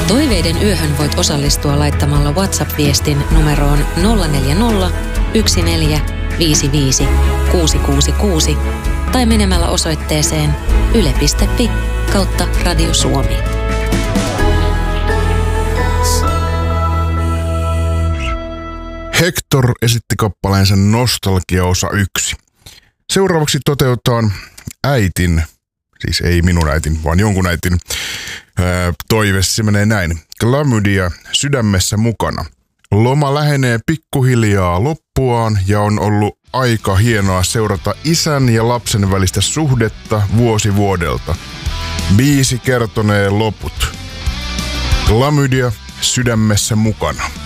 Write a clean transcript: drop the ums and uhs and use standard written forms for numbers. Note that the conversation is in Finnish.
Toiveiden yöhön voit osallistua laittamalla WhatsApp-viestin numeroon 040 1455 666 tai menemällä osoitteeseen yle.fi/Radio Suomi. Hector esitti kappaleensa Nostalgia osa 1. Seuraavaksi toteutetaan äitin, siis ei minun äitin, vaan jonkun äitin toive. Se menee näin. Klamydia sydämessä mukana. Loma lähenee pikkuhiljaa loppuaan ja on ollut aika hienoa seurata isän ja lapsen välistä suhdetta vuosi vuodelta. Biisi kertonee loput. Klamydia sydämessä mukana.